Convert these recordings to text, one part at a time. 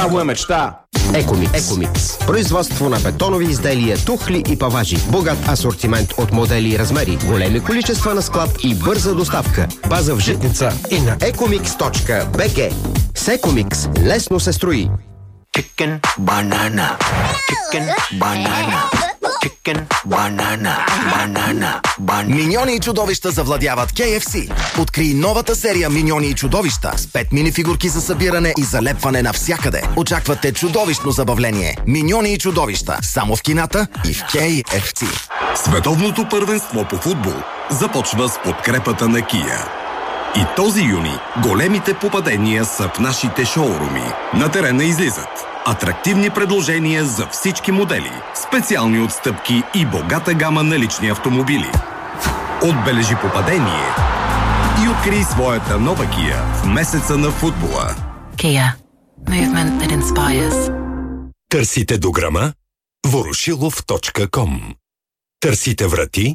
Право е мечта. Екомикс. Производство на бетонови изделия, тухли и паважи. Богат асортимент от модели и размери. Големи количества на склад и бърза доставка. База в Житница и на ecomix.bg. С Екомикс лесно се строи. Chicken banana. Chicken banana. Chicken banana. Banana. Миньони и чудовища завладяват KFC. Откри новата серия Миньони и чудовища с 5 минифигурки за събиране и залепване навсякъде. Очаквате чудовищно забавление. Миньони и чудовища. Само в кината и в KFC. Световното първенство по футбол започва с подкрепата на Kia. И този юни големите попадения са в нашите шоуруми. На терена излизат атрактивни предложения за всички модели, специални отстъпки и богата гама на лични автомобили. Отбележи попадение и открий своята нова Kia в месеца на футбола. Kia. Movement that inspires. Търсите дограма? Ворошилов.com. Търсите врати?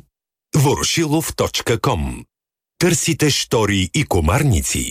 Ворошилов.com. Търсите штори и комарници?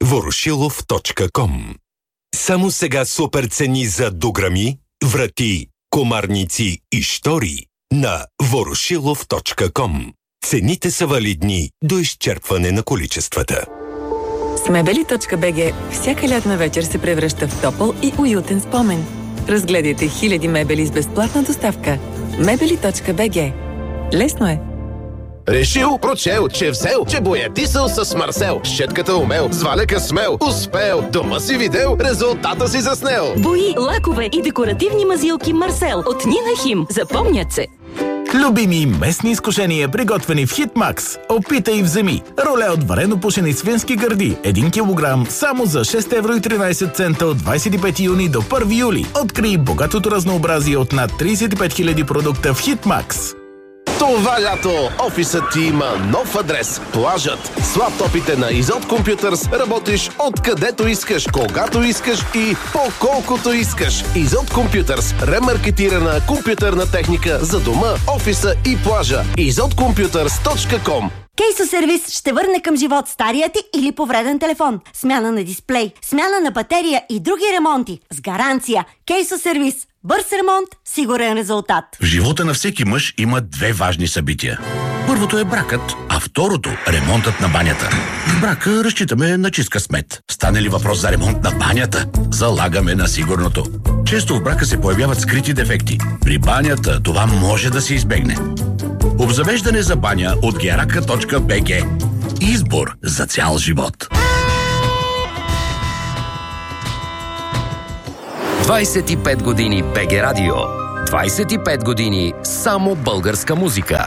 Ворошилов.com. Само сега супер цени за дограми, врати, комарници и штори на Ворошилов.com. Цените са валидни до изчерпване на количествата. С мебели.bg всяка лятна вечер се превръща в топъл и уютен спомен. Разгледайте хиляди мебели с безплатна доставка. Мебели.bg. Лесно е. Решил, прочел, че взел, че боядисал с Марсел. Щетката умел, зваляка смел, успел. Дома си видел, резултата си заснел. Бои, лакове и декоративни мазилки Марсел от Нина Хим. Запомнят се. Любими местни изкушения, приготвени в Хитмакс. Опитай и вземи. Роле от варено пушени свински гърди. 1 килограм само за 6,13 евро от 25 юни до 1 юли. Открий богатото разнообразие от над 35 000 продукта в Хитмакс. Това лято офисът ти има нов адрес. Плажът. С лаптопите на Изот Компютърс работиш откъдето искаш, когато искаш и по колкото искаш. Изот Компютърс. Ремаркетирана компютърна техника за дома, офиса и плажа. izotcomputers.com. Кейсо Сервис ще върне към живот стария ти или повреден телефон, смяна на дисплей, смяна на батерия и други ремонти. С гаранция. Кейсо Сервис. Бърз ремонт, сигурен резултат. В живота на всеки мъж има 2 важни събития. Първото е бракът, а второто – ремонтът на банята. В брака разчитаме на чист късмет. Стане ли въпрос за ремонт на банята, залагаме на сигурното. Често в брака се появяват скрити дефекти. При банята това може да се избегне. Обзавеждане за баня от geraka.bg. Избор за цял живот. 25 години БГ Радио. 25 години само българска музика.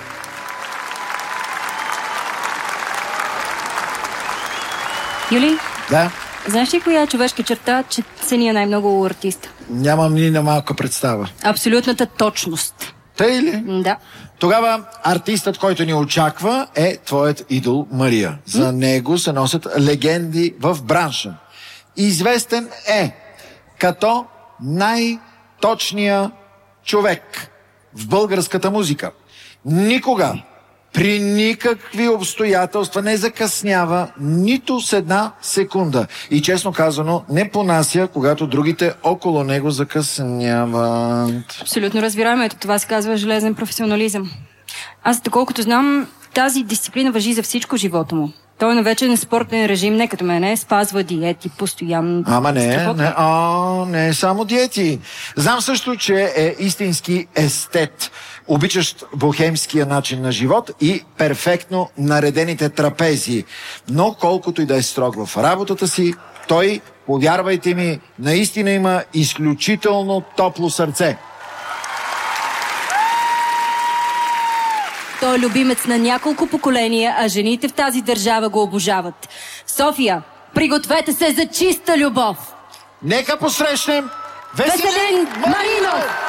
Юли? Да? Знаеш ли коя човешка черта, че цени най-много артиста? Нямам ни на малка представа. Абсолютната точност. Тъй ли? Да. Тогава артистът, който ни очаква, е твоят идол Мария. За него се носят легенди в бранша. Известен е като най-точния човек в българската музика. Никога, при никакви обстоятелства не закъснява нито с 1 секунда. И честно казано, не понася, когато другите около него закъсняват. Абсолютно разбираемо. Ето това се казва железен професионализъм. Аз, доколкото знам, тази дисциплина важи за всичко живота му. Той е на вечен спортен режим, не като мене, спазва диети постоянно. Ама не е само диети. Знам също, че е истински естет, обичащ бохемския начин на живот и перфектно наредените трапези. Но колкото и да е строг в работата си, той, повярвайте ми, наистина има изключително топло сърце. Той е любимец на няколко поколения, а жените в тази държава го обожават. София, пригответе се за чиста любов! Нека посрещнем Веселин Маринов!